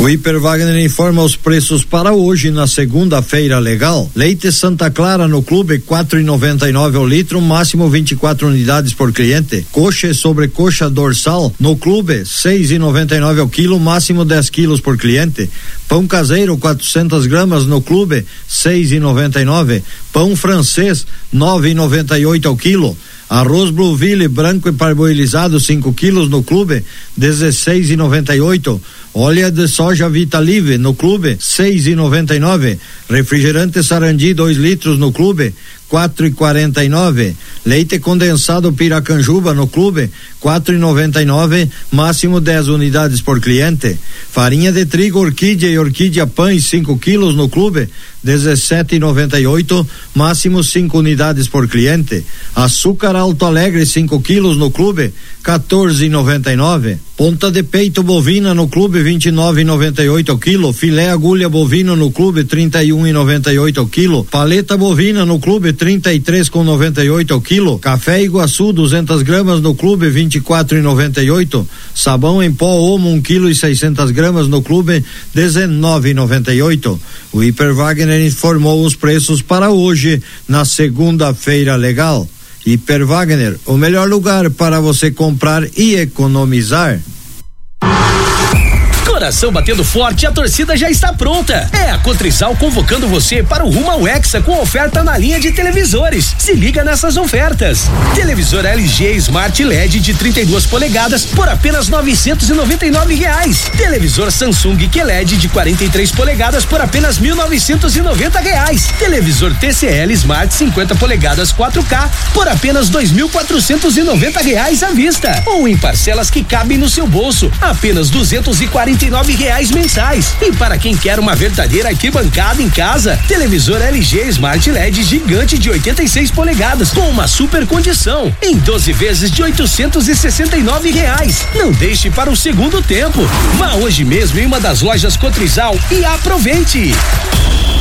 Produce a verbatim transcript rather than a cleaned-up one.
O Hiper Wagner informa os preços para hoje na segunda-feira legal. Leite Santa Clara no clube quatro e noventa e nove ao litro, máximo vinte e quatro unidades por cliente. Coxa e sobrecoxa dorsal no clube seis e noventa e nove ao quilo, máximo dez quilos por cliente. Pão caseiro quatrocentas gramas no clube seis e noventa e nove. Pão francês nove e noventa e oito ao quilo. Arroz Blueville branco e parboilizado cinco quilos no clube dezesseis e noventa e oito. Óleo de soja Vitalive no clube seis e noventa e nove. Refrigerante Sarandi dois litros no clube quatro e quarenta e nove. Leite condensado Piracanjuba no clube quatro e noventa e nove, máximo dez unidades por cliente. Farinha de trigo Orquídea e Orquídea Pães cinco quilos no clube dezessete e noventa e oito, máximo cinco unidades por cliente. Açúcar Alto Alegre cinco quilos no clube quatorze e noventa e nove. Ponta de peito bovina no clube vinte e nove e noventa e oito ao quilo. Filé agulha bovino no clube trinta e um e noventa e oito ao quilo. Paleta bovina no clube trinta e três com noventa e oito ao quilo. Café Iguaçu duzentas gramas no clube vinte e quatro e noventa e oito. Sabão em pó Omo um quilo e seiscentas gramas no clube dezenove e noventa e oito. O Hiper Wagner informou os preços para hoje na segunda-feira legal. Hiper Wagner, o melhor lugar para você comprar e economizar. Coração batendo forte, a torcida já está pronta. É a Cotrizal convocando você para o rumo ao Hexa com oferta na linha de televisores. Se liga nessas ofertas. Televisor L G Smart L E D de trinta e duas polegadas por apenas novecentos e noventa e nove reais. Televisor Samsung Q L E D de quarenta e três polegadas por apenas mil novecentos e noventa reais. Televisor T C L Smart cinquenta polegadas quatro K por apenas dois mil quatrocentos e noventa reais à vista. Ou em parcelas que cabem no seu bolso, apenas duzentos e quarenta e nove reais mensais. E para quem quer uma verdadeira arquibancada em casa, televisor L G Smart L E D gigante de oitenta e seis polegadas com uma super condição em doze vezes de oitocentos e sessenta e nove reais. Não deixe para o segundo tempo. Vá hoje mesmo em uma das lojas Cotrizal e aproveite.